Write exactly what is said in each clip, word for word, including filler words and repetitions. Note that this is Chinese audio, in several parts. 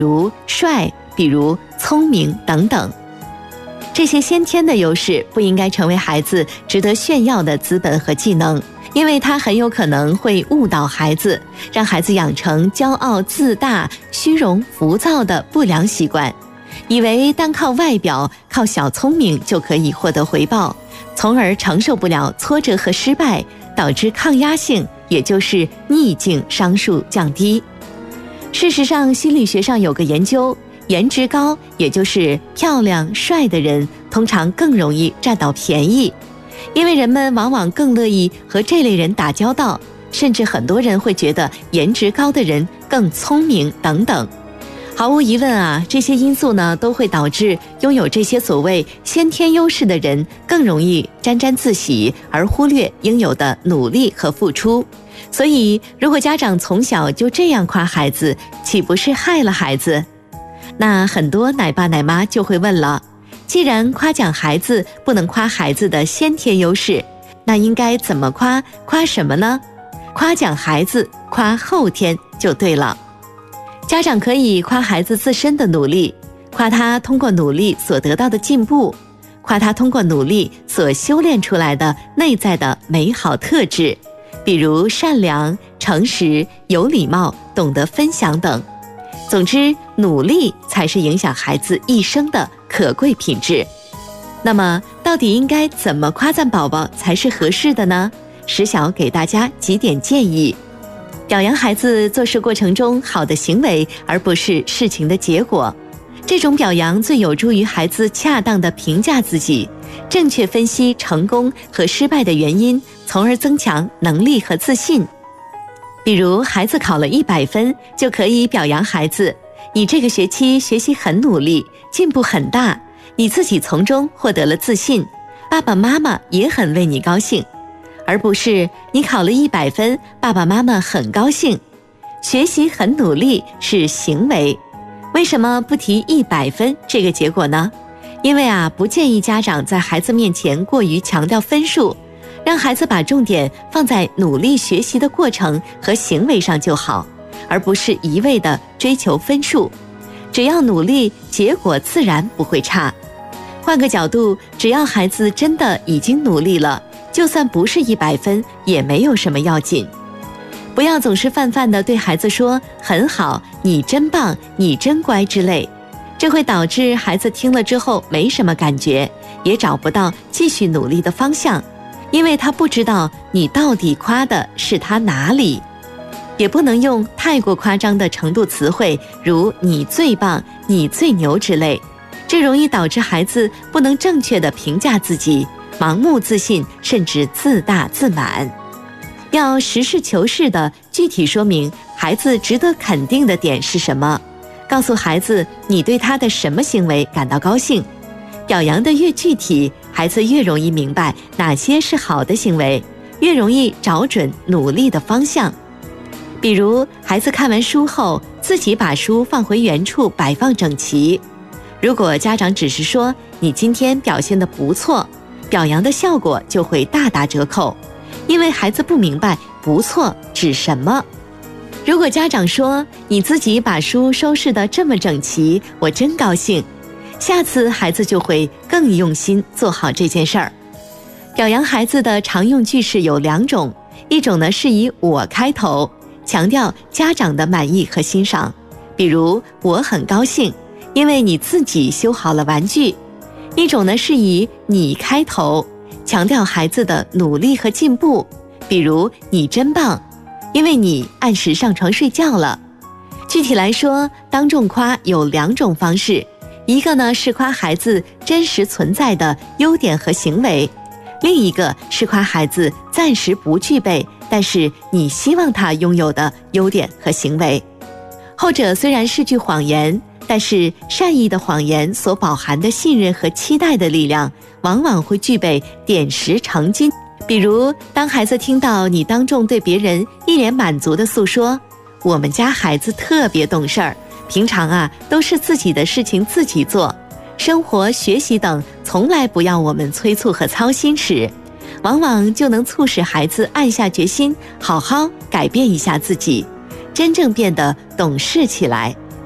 如帅，比如聪明等等。这些先天的优势不应该成为孩子值得炫耀的资本和技能，因为它很有可能会误导孩子，让孩子养成骄傲自大、虚荣浮躁的不良习惯，以为单靠外表、靠小聪明就可以获得回报，从而承受不了挫折和失败，导致抗压性，也就是逆境商数降低。事实上，心理学上有个研究，颜值高，也就是漂亮帅的人通常更容易占到便宜，因为人们往往更乐意和这类人打交道，甚至很多人会觉得颜值高的人更聪明等等。毫无疑问啊，这些因素呢都会导致拥有这些所谓先天优势的人更容易沾沾自喜，而忽略应有的努力和付出。所以如果家长从小就这样夸孩子，岂不是害了孩子？那很多奶爸奶妈就会问了，既然夸奖孩子不能夸孩子的先天优势，那应该怎么夸？夸什么呢？夸奖孩子，夸后天就对了。家长可以夸孩子自身的努力，夸他通过努力所得到的进步，夸他通过努力所修炼出来的内在的美好特质，比如善良、诚实、有礼貌、懂得分享等。总之，努力才是影响孩子一生的可贵品质。那么，到底应该怎么夸赞宝宝才是合适的呢？石晓给大家几点建议。表扬孩子做事过程中好的行为，而不是事情的结果。这种表扬最有助于孩子恰当地评价自己，正确分析成功和失败的原因，从而增强能力和自信。比如孩子考了一百分，就可以表扬孩子，你这个学期学习很努力，进步很大，你自己从中获得了自信，爸爸妈妈也很为你高兴。而不是你考了一百分，爸爸妈妈很高兴。学习很努力是行为，为什么不提一百分这个结果呢？因为啊，不建议家长在孩子面前过于强调分数，让孩子把重点放在努力学习的过程和行为上就好，而不是一味的追求分数。只要努力，结果自然不会差。换个角度，只要孩子真的已经努力了，就算不是一百分，也没有什么要紧。不要总是泛泛地对孩子说很好，你真棒，你真乖之类，这会导致孩子听了之后没什么感觉，也找不到继续努力的方向，因为他不知道你到底夸的是他哪里。也不能用太过夸张的程度词汇，如你最棒，你最牛之类，这容易导致孩子不能正确地评价自己，盲目自信，甚至自大自满。要实事求是地具体说明孩子值得肯定的点是什么，告诉孩子你对他的什么行为感到高兴。表扬的越具体，孩子越容易明白哪些是好的行为，越容易找准努力的方向。比如孩子看完书后，自己把书放回原处摆放整齐。如果家长只是说你今天表现得不错，表扬的效果就会大打折扣，因为孩子不明白不错指什么。如果家长说你自己把书收拾得这么整齐，我真高兴，下次孩子就会更用心做好这件事儿。表扬孩子的常用句式有两种，一种呢是以我开头，强调家长的满意和欣赏，比如我很高兴，因为你自己修好了玩具。一种呢是以你开头，强调孩子的努力和进步，比如你真棒，因为你按时上床睡觉了。具体来说，当众夸有两种方式，一个呢是夸孩子真实存在的优点和行为，另一个是夸孩子暂时不具备，但是你希望他拥有的优点和行为。后者虽然是句谎言，但是善意的谎言所饱含的信任和期待的力量，往往会具备点石成金。比如当孩子听到你当众对别人一脸满足地诉说，我们家孩子特别懂事儿，平常啊都是自己的事情自己做，生活学习等从来不要我们催促和操心时，往往就能促使孩子暗下决心，好好改变一下自己，真正变得懂事起来，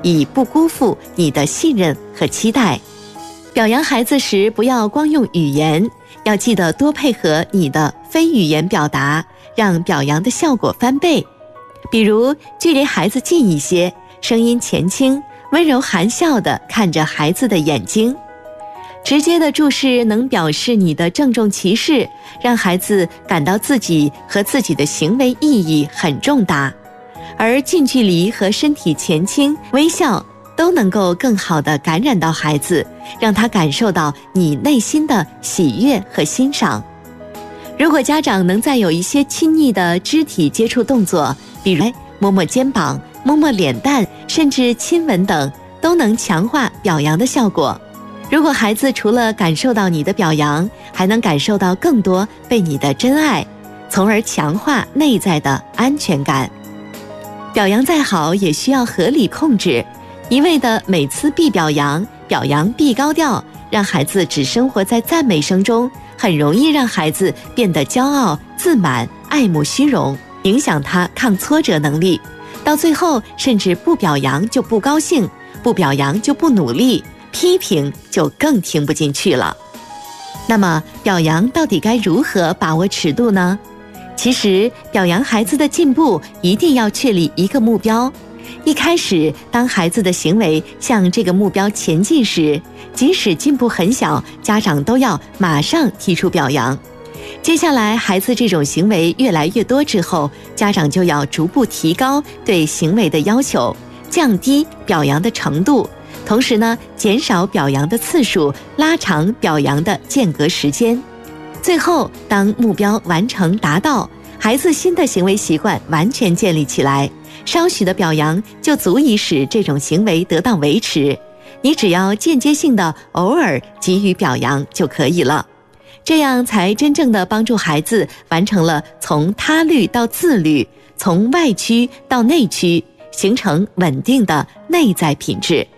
以不辜负你的信任和期待。表扬孩子时，不要光用语言，要记得多配合你的非语言表达，让表扬的效果翻倍。比如距离孩子近一些，声音前倾，温柔含笑地看着孩子的眼睛。直接的注视能表示你的郑重其事，让孩子感到自己和自己的行为意义很重大。而近距离和身体前倾、微笑都能够更好地感染到孩子，让他感受到你内心的喜悦和欣赏。如果家长能再有一些亲昵的肢体接触动作，比如摸摸肩膀、摸摸脸蛋，甚至亲吻等，都能强化表扬的效果。如果孩子除了感受到你的表扬，还能感受到更多被你的真爱，从而强化内在的安全感。表扬再好，也需要合理控制。一味的每次必表扬，表扬必高调，让孩子只生活在赞美声中，很容易让孩子变得骄傲、自满、爱慕虚荣，影响他抗挫折能力。到最后，甚至不表扬就不高兴，不表扬就不努力，批评就更听不进去了。那么，表扬到底该如何把握尺度呢？其实，表扬孩子的进步，一定要确立一个目标。一开始，当孩子的行为向这个目标前进时，即使进步很小，家长都要马上提出表扬。接下来，孩子这种行为越来越多之后，家长就要逐步提高对行为的要求，降低表扬的程度，同时呢，减少表扬的次数，拉长表扬的间隔时间。最后，当目标完成达到，孩子新的行为习惯完全建立起来，稍许的表扬就足以使这种行为得到维持。你只要间接性的偶尔给予表扬就可以了，这样才真正的帮助孩子完成了从他律到自律，从外驱到内驱，形成稳定的内在品质。